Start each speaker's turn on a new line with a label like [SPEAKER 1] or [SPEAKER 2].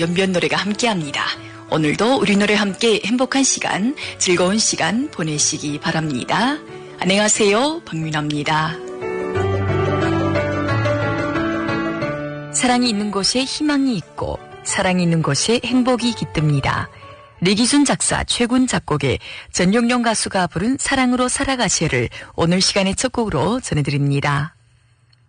[SPEAKER 1] 연변 노래가 함께합니다. 오늘도 우리 노래 함께 행복한 시간, 즐거운 시간 보내시기 바랍니다. 안녕하세요, 박민아입니다. 사랑이 있는 곳에 희망이 있고 사랑이 있는 곳에 행복이 깃듭니다. 리기순 작사, 최군 작곡의 전용용 가수가 부른 사랑으로 살아가시를 오늘 시간의 첫 곡으로 전해드립니다.